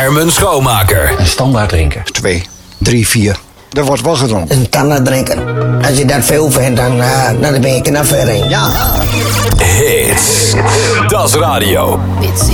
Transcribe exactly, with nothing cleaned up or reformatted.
Herman Schoonmaker. Een standaard drinken. Twee, drie, vier. Er wordt wel gedronken. Een standaard drinken. Als je dat veel vindt, dan, uh, dan ben je een affaire. Ja. Hits. Das Radio. Bitsy.